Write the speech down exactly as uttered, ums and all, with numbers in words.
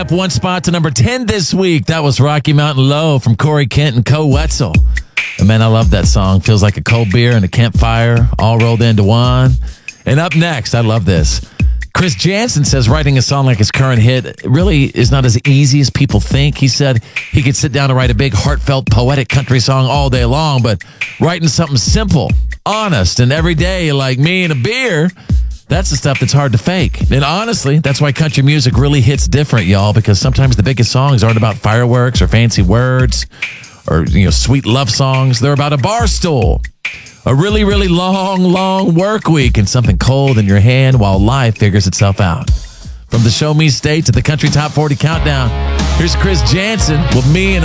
up one spot to number ten this week. That was Rocky Mountain Low from Corey Kent and Co Wetzel. And man, I love that song. Feels like a cold beer and a campfire all rolled into one. And up next, I love this. Chris Jansen says writing a song like his current hit really is not as easy as people think. He said he could sit down and write a big, heartfelt, poetic country song all day long, but writing something simple, honest, and everyday like me and a beer, that's the stuff that's hard to fake. And honestly, that's why country music really hits different, y'all, because sometimes the biggest songs aren't about fireworks or fancy words or, you know, sweet love songs. They're about a bar stool, a really, really long, long work week, and something cold in your hand while life figures itself out. From the Show Me State to the Country Top forty Countdown, here's Chris Jansen with Me and a